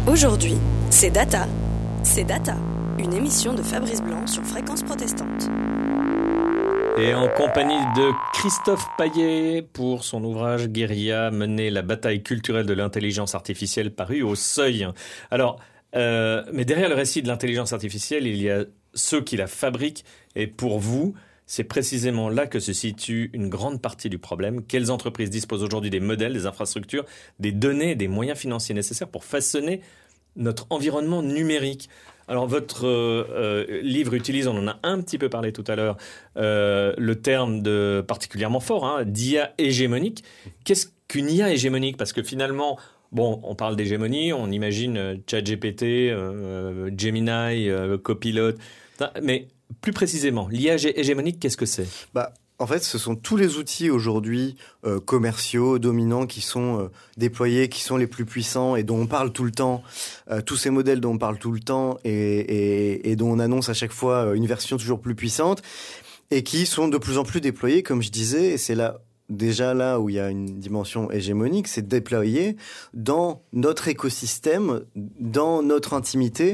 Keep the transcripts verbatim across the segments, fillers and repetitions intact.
Aujourd'hui, c'est Data. C'est Data, une émission de Fabrice Blanc sur Fréquence Protestante. Et en compagnie de Christophe Paillet pour son ouvrage Guérilla, mener la bataille culturelle de l'intelligence artificielle paru au Seuil. Alors, euh, mais derrière le récit de l'intelligence artificielle, il y a ceux qui la fabriquent. Et pour vous, c'est précisément là que se situe une grande partie du problème. Quelles entreprises disposent aujourd'hui des modèles, des infrastructures, des données, des moyens financiers nécessaires pour façonner notre environnement numérique ? Alors, votre euh, euh, livre utilise, on en a un petit peu parlé tout à l'heure, euh, le terme de particulièrement fort, hein, d'I A hégémonique. Qu'est-ce qu'une I A hégémonique ? Parce que finalement, bon, on parle d'hégémonie, on imagine euh, ChatGPT, euh, Gemini, euh, Copilot, mais plus précisément, l'I A hégémonique, qu'est-ce que c'est ? Bah, en fait, ce sont tous les outils aujourd'hui euh, commerciaux, dominants, qui sont euh, déployés, qui sont les plus puissants et dont on parle tout le temps. Euh, tous ces modèles dont on parle tout le temps et, et, et dont on annonce à chaque fois une version toujours plus puissante et qui sont de plus en plus déployés, comme je disais. Et c'est là, déjà là où il y a une dimension hégémonique, c'est déployer dans notre écosystème, dans notre intimité,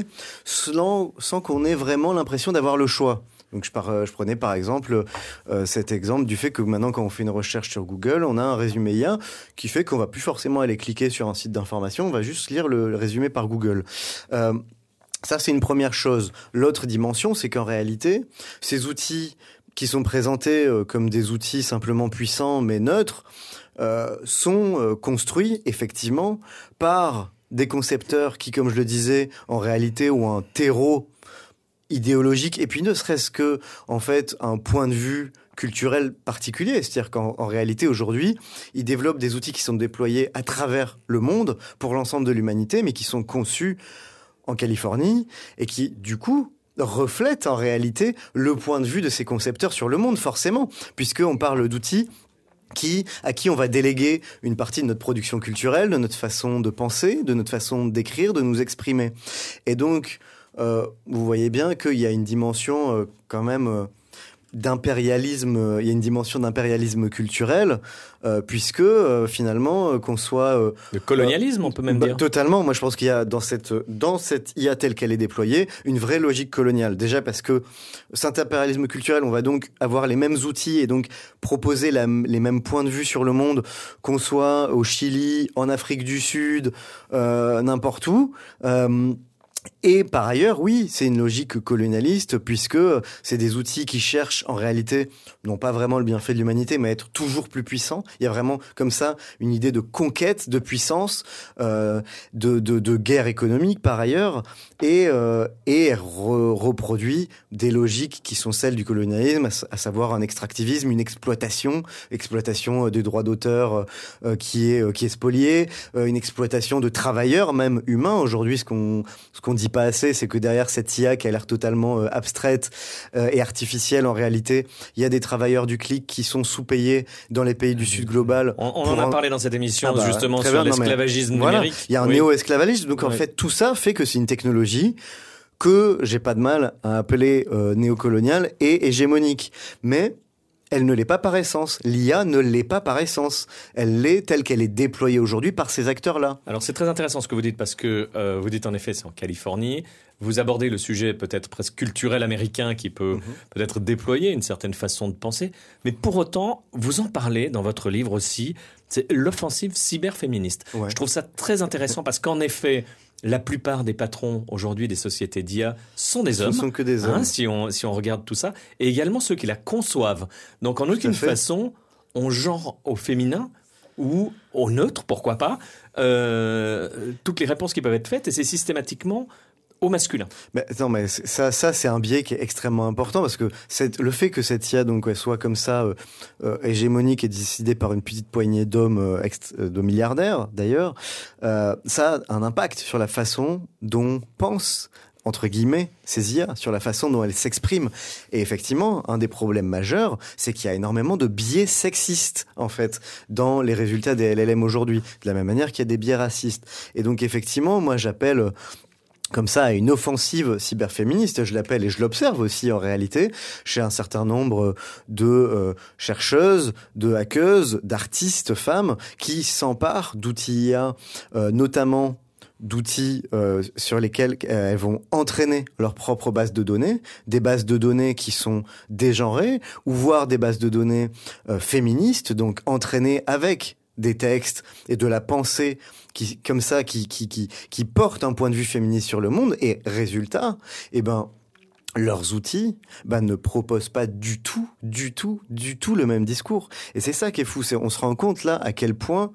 sans, sans qu'on ait vraiment l'impression d'avoir le choix. Donc je, par, je prenais par exemple euh, cet exemple du fait que maintenant quand on fait une recherche sur Google, on a un résumé I A qui fait qu'on va plus forcément aller cliquer sur un site d'information, on va juste lire le, le résumé par Google. Euh, ça c'est une première chose. L'autre dimension, c'est qu'en réalité, ces outils qui sont présentés euh, comme des outils simplement puissants mais neutres, euh, sont euh, construits effectivement par des concepteurs qui, comme je le disais, en réalité ont un terreau idéologique et puis ne serait-ce que en fait un point de vue culturel particulier, c'est-à-dire qu'en en réalité aujourd'hui ils développent des outils qui sont déployés à travers le monde pour l'ensemble de l'humanité mais qui sont conçus en Californie et qui du coup reflètent en réalité le point de vue de ces concepteurs sur le monde forcément, puisqu'on parle d'outils Qui, à qui on va déléguer une partie de notre production culturelle, de notre façon de penser, de notre façon d'écrire, de nous exprimer. Et donc, euh, vous voyez bien qu'il y a une dimension euh, quand même euh, d'impérialisme, euh, il y a une dimension d'impérialisme culturel, euh, puisque euh, finalement, euh, qu'on soit... Euh, Le colonialisme, euh, on peut même bah, dire. Totalement. Moi, je pense qu'il y a dans cette, dans cette I A telle qu'elle est déployée, une vraie logique coloniale. Déjà parce que cet impérialisme culturel, on va donc avoir les mêmes outils et donc proposer la, les mêmes points de vue sur le monde, qu'on soit au Chili, en Afrique du Sud, euh, n'importe où. Euh, Et par ailleurs, oui, c'est une logique colonialiste puisque c'est des outils qui cherchent en réalité, non pas vraiment le bienfait de l'humanité, mais à être toujours plus puissants. Il y a vraiment comme ça une idée de conquête, de puissance, euh, de, de, de guerre économique par ailleurs, et, euh, et re- reproduit des logiques qui sont celles du colonialisme, à, à savoir un extractivisme, une exploitation, exploitation des droits d'auteur euh, qui est, euh, qui est spoliée, euh, une exploitation de travailleurs même humains. Aujourd'hui, ce qu'on, ce qu'on dit pas assez, c'est que derrière cette I A qui a l'air totalement euh, abstraite euh, et artificielle, en réalité, il y a des travailleurs du clic qui sont sous-payés dans les pays du Sud global. On, on en a un... parlé dans cette émission, ah bah, justement, sur bien, l'esclavagisme non, mais, numérique. Voilà, il y a un oui. néo-esclavagisme. Donc, en oui. fait, tout ça fait que c'est une technologie que j'ai pas de mal à appeler euh, néocoloniale et hégémonique. Mais elle ne l'est pas par essence. L'I A ne l'est pas par essence. Elle l'est telle qu'elle est déployée aujourd'hui par ces acteurs-là. Alors c'est très intéressant ce que vous dites parce que euh, vous dites en effet c'est en Californie. Vous abordez le sujet peut-être presque culturel américain qui peut mm-hmm. peut-être déployer une certaine façon de penser. Mais pour autant, vous en parlez dans votre livre aussi. C'est l'offensive cyberféministe. Ouais. Je trouve ça très intéressant parce qu'en effet, la plupart des patrons aujourd'hui des sociétés d'I A sont des hommes. Ce ne sont que des hommes. Hein, si on, si on regarde tout ça. Et également ceux qui la conçoivent. Donc en aucune façon, on genre au féminin ou au neutre, pourquoi pas, euh, toutes les réponses qui peuvent être faites. Et c'est systématiquement au masculin. Mais non, mais ça, ça c'est un biais qui est extrêmement important parce que c'est, le fait que cette I A donc elle soit comme ça euh, euh, hégémonique et décidée par une petite poignée d'hommes, euh, ext- de milliardaires d'ailleurs, euh, ça a un impact sur la façon dont pensent entre guillemets, ces I A, sur la façon dont elles s'expriment. Et effectivement, un des problèmes majeurs, c'est qu'il y a énormément de biais sexistes, en fait, dans les résultats des L L M aujourd'hui, de la même manière qu'il y a des biais racistes. Et donc, effectivement, moi, j'appelle comme ça à une offensive cyberféministe, je l'appelle, et je l'observe aussi en réalité, chez un certain nombre de euh, chercheuses, de hackeuses, d'artistes femmes, qui s'emparent d'outils I A, euh, notamment d'outils euh, sur lesquels euh, elles vont entraîner leur propre base de données, des bases de données qui sont dégenrées, ou voire des bases de données euh, féministes, donc entraînées avec des textes et de la pensée qui, comme ça, qui, qui, qui, qui portent un point de vue féministe sur le monde. Et résultat, eh ben, leurs outils ben, ne proposent pas du tout, du tout, du tout le même discours. Et c'est ça qui est fou. C'est, on se rend compte là à quel point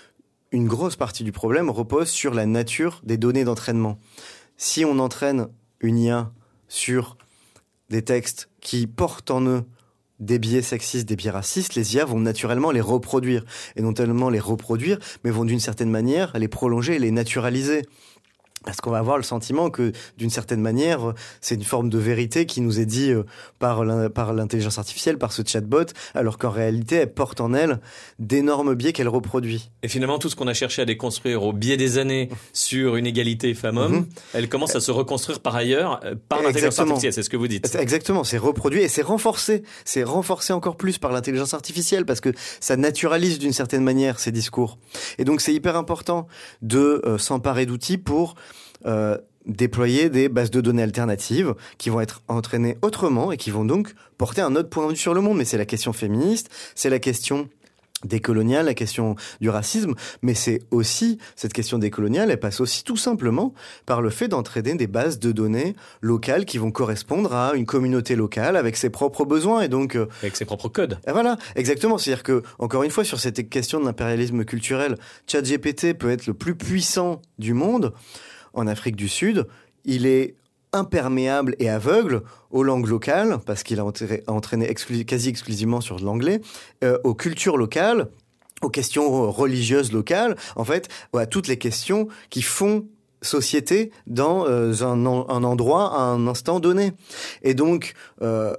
une grosse partie du problème repose sur la nature des données d'entraînement. Si on entraîne une I A sur des textes qui portent en eux des biais sexistes, des biais racistes, les I A vont naturellement les reproduire. Et non tellement les reproduire, mais vont d'une certaine manière les prolonger et les naturaliser. Parce qu'on va avoir le sentiment que, d'une certaine manière, c'est une forme de vérité qui nous est dit par, par l'intelligence artificielle, par ce chatbot, alors qu'en réalité, elle porte en elle d'énormes biais qu'elle reproduit. Et finalement, tout ce qu'on a cherché à déconstruire au biais des années sur une égalité femmes-hommes, mm-hmm. elle commence à se reconstruire par ailleurs par l'intelligence artificielle, c'est ce que vous dites. Exactement, c'est reproduit et c'est renforcé. C'est renforcé encore plus par l'intelligence artificielle parce que ça naturalise d'une certaine manière ces discours. Et donc, c'est hyper important de euh, s'emparer d'outils pour Euh, déployer des bases de données alternatives qui vont être entraînées autrement et qui vont donc porter un autre point de vue sur le monde. Mais c'est la question féministe, c'est la question décoloniale, la question du racisme, mais c'est aussi, cette question décoloniale, elle passe aussi tout simplement par le fait d'entraîner des bases de données locales qui vont correspondre à une communauté locale avec ses propres besoins et donc... Euh, avec ses propres codes. Voilà, exactement. C'est-à-dire que, encore une fois, sur cette question de l'impérialisme culturel, ChatGPT peut être le plus puissant du monde. En Afrique du Sud, il est imperméable et aveugle aux langues locales, parce qu'il a entraîné exclu- quasi exclusivement sur de l'anglais, euh, aux cultures locales, aux questions religieuses locales, en fait, à toutes les questions qui font société dans euh, un, un endroit à un instant donné. Et donc, euh,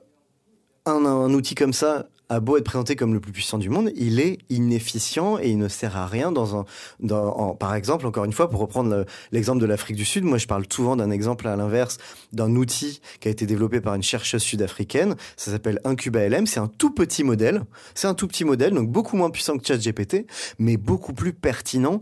un, un outil comme ça a beau être présenté comme le plus puissant du monde, il est inefficient et il ne sert à rien dans un, dans, en, par exemple, encore une fois, pour reprendre le, l'exemple de l'Afrique du Sud, moi je parle souvent d'un exemple à l'inverse, d'un outil qui a été développé par une chercheuse sud-africaine, ça s'appelle IncubaLM, c'est un tout petit modèle, c'est un tout petit modèle, donc beaucoup moins puissant que ChatGPT, mais beaucoup plus pertinent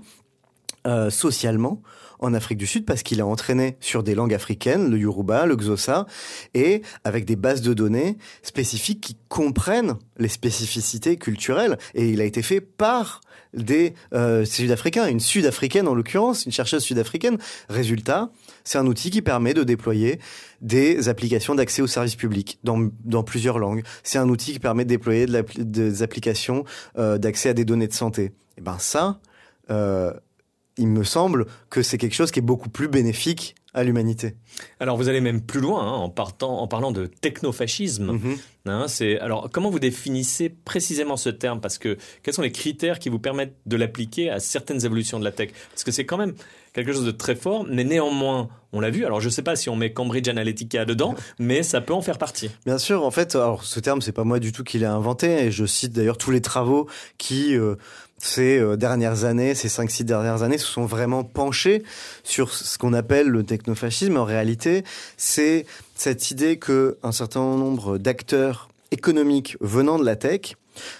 euh, socialement, en Afrique du Sud parce qu'il est entraîné sur des langues africaines, le Yoruba, le Xhosa, et avec des bases de données spécifiques qui comprennent les spécificités culturelles. Et il a été fait par des euh, Sud-Africains, une Sud-Africaine en l'occurrence, une chercheuse sud-africaine. Résultat, c'est un outil qui permet de déployer des applications d'accès aux services publics dans, dans plusieurs langues. C'est un outil qui permet de déployer de des applications euh, d'accès à des données de santé. Et ben ça... Euh, il me semble que c'est quelque chose qui est beaucoup plus bénéfique à l'humanité. Alors vous allez même plus loin hein, en, partant, en parlant de technofascisme. Mm-hmm. Hein, c'est, alors comment vous définissez précisément ce terme ? Parce que quels sont les critères qui vous permettent de l'appliquer à certaines évolutions de la tech ? Parce que c'est quand même quelque chose de très fort, mais néanmoins, on l'a vu, alors je ne sais pas si on met Cambridge Analytica dedans, mais ça peut en faire partie. Bien sûr, en fait, alors ce terme, c'est pas moi du tout qui l'ai inventé, et je cite d'ailleurs tous les travaux qui... Euh, ces euh, dernières années, ces cinq six dernières années, se sont vraiment penchés sur ce qu'on appelle le technofascisme. En réalité, c'est cette idée que un certain nombre d'acteurs économiques venant de la tech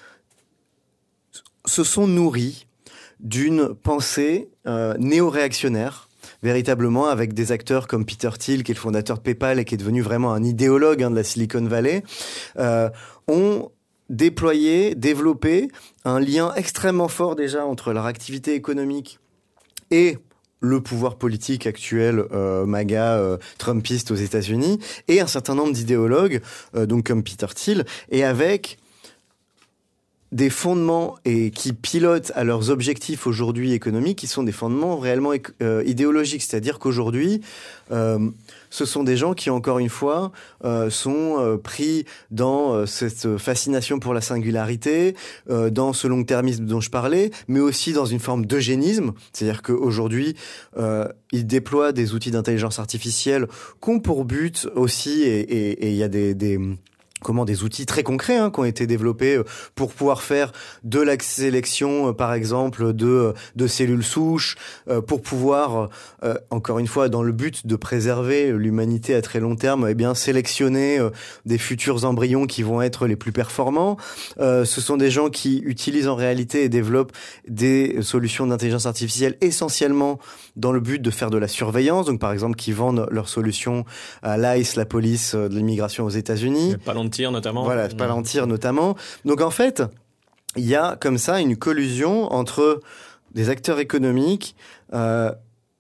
se sont nourris d'une pensée euh, néo-réactionnaire, véritablement avec des acteurs comme Peter Thiel, qui est le fondateur de PayPal et qui est devenu vraiment un idéologue hein, de la Silicon Valley, euh, ont déployer, développer un lien extrêmement fort déjà entre leur activité économique et le pouvoir politique actuel euh, MAGA, euh, Trumpiste aux États-Unis, et un certain nombre d'idéologues, euh, donc comme Peter Thiel, et avec des fondements et qui pilotent à leurs objectifs aujourd'hui économiques, qui sont des fondements réellement euh, idéologiques. C'est-à-dire qu'aujourd'hui, euh, ce sont des gens qui, encore une fois, euh, sont euh, pris dans euh, cette fascination pour la singularité, euh, dans ce long-termisme dont je parlais, mais aussi dans une forme d'eugénisme. C'est-à-dire qu'aujourd'hui, euh, ils déploient des outils d'intelligence artificielle qui ont pour but aussi, et il y a des... des comment des outils très concrets hein, qui ont été développés pour pouvoir faire de la sélection, par exemple, de, de cellules souches, pour pouvoir, euh, encore une fois, dans le but de préserver l'humanité à très long terme, eh bien, sélectionner des futurs embryons qui vont être les plus performants. Euh, ce sont des gens qui utilisent en réalité et développent des solutions d'intelligence artificielle essentiellement dans le but de faire de la surveillance. Donc, par exemple, qui vendent leurs solutions à l'I C E, la police de l'immigration aux États-Unis. Palantir notamment. Voilà, Palantir notamment. Donc en fait, il y a comme ça une collusion entre des acteurs économiques euh,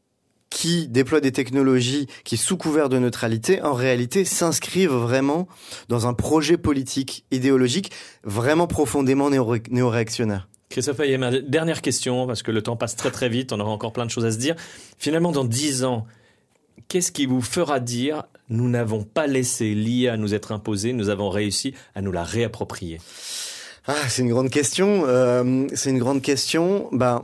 qui déploient des technologies qui, sous couvert de neutralité, en réalité s'inscrivent vraiment dans un projet politique, idéologique, vraiment profondément néo- néo-réactionnaire. Christophe Payet, ma dernière question, parce que le temps passe très très vite, on aura encore plein de choses à se dire. Finalement, dans dix ans, qu'est-ce qui vous fera dire « Nous n'avons pas laissé l'I A nous être imposée, nous avons réussi à nous la réapproprier » Ah, c'est une grande question. Euh, c'est une grande question. Ben,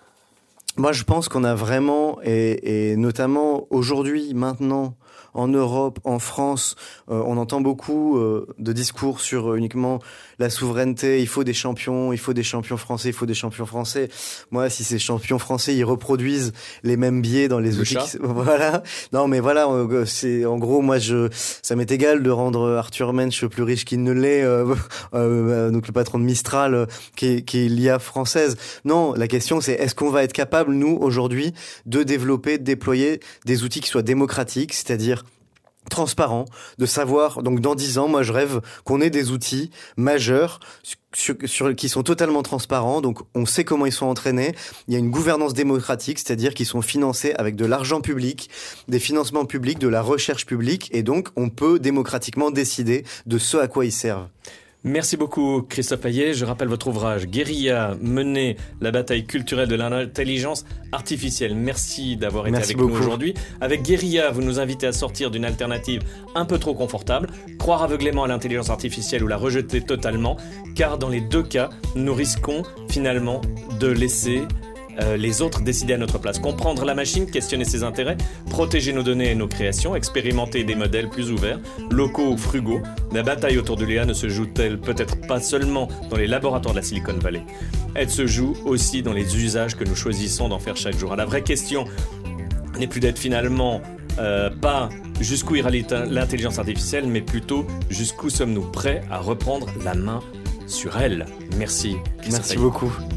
moi, je pense qu'on a vraiment, et, et notamment aujourd'hui, maintenant, en Europe, en France, euh, on entend beaucoup euh, de discours sur euh, uniquement la souveraineté. Il faut des champions, il faut des champions français, il faut des champions français. Moi, si ces champions français, ils reproduisent les mêmes biais dans les Le outils, chat. qui... voilà. Non, mais voilà, euh, c'est en gros, moi, je, ça m'est égal de rendre Arthur Mensch plus riche qu'il ne l'est, euh, euh, donc le patron de Mistral, euh, qui est, qui est l'I A française. Non, la question, c'est est-ce qu'on va être capable, nous, aujourd'hui, de développer, de déployer des outils qui soient démocratiques, c'est-à-dire transparent, de savoir, donc dans dix ans, moi je rêve qu'on ait des outils majeurs sur, sur, qui sont totalement transparents, donc on sait comment ils sont entraînés, il y a une gouvernance démocratique, c'est-à-dire qu'ils sont financés avec de l'argent public, des financements publics, de la recherche publique, et donc on peut démocratiquement décider de ce à quoi ils servent. Merci beaucoup Christophe Payet. Je rappelle votre ouvrage Guérilla, mener la bataille culturelle de l'intelligence artificielle. Merci d'avoir été Merci avec beaucoup. nous aujourd'hui. Avec Guérilla, vous nous invitez à sortir d'une alternative un peu trop confortable, croire aveuglément à l'intelligence artificielle ou la rejeter totalement, car dans les deux cas, nous risquons finalement de laisser Euh, les autres décider à notre place. Comprendre la machine, questionner ses intérêts, protéger nos données et nos créations, expérimenter des modèles plus ouverts, locaux ou frugaux. La bataille autour de l'I A ne se joue-t-elle peut-être pas seulement dans les laboratoires de la Silicon Valley ? Elle se joue aussi dans les usages que nous choisissons d'en faire chaque jour. Alors, la vraie question n'est plus d'être finalement euh, pas jusqu'où ira l'intelligence artificielle, mais plutôt jusqu'où sommes-nous prêts à reprendre la main sur elle. Merci. Merci beaucoup.